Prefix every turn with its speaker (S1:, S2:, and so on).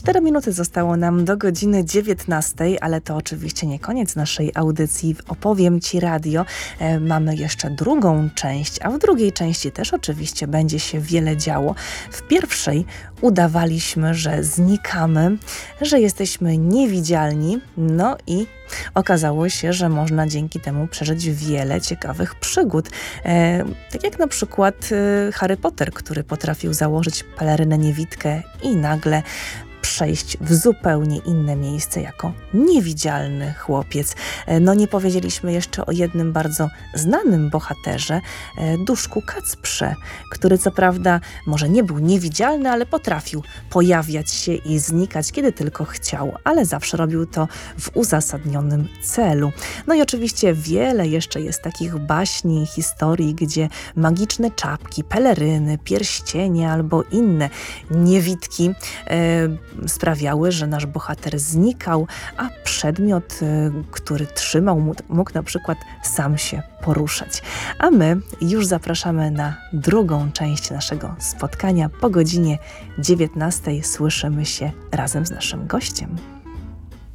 S1: 4 minuty zostało nam do godziny 19, ale to oczywiście nie koniec naszej audycji w Opowiem Ci Radio. Mamy jeszcze drugą część, a w drugiej części też oczywiście będzie się wiele działo. W pierwszej udawaliśmy, że znikamy, że jesteśmy niewidzialni, no i okazało się, że można dzięki temu przeżyć wiele ciekawych przygód. Tak jak na przykład Harry Potter, który potrafił założyć pelerynę niewidkę i nagle przejść w zupełnie inne miejsce jako niewidzialny chłopiec. No nie powiedzieliśmy jeszcze o jednym bardzo znanym bohaterze, Duszku Kacprze, który co prawda może nie był niewidzialny, ale potrafił pojawiać się i znikać, kiedy tylko chciał, ale zawsze robił to w uzasadnionym celu. No i oczywiście wiele jeszcze jest takich baśni i historii, gdzie magiczne czapki, peleryny, pierścienie albo inne niewidki sprawiały, że nasz bohater znikał, a przedmiot, który trzymał, mógł na przykład sam się poruszać. A my już zapraszamy na drugą część naszego spotkania. Po godzinie 19 słyszymy się razem z naszym gościem.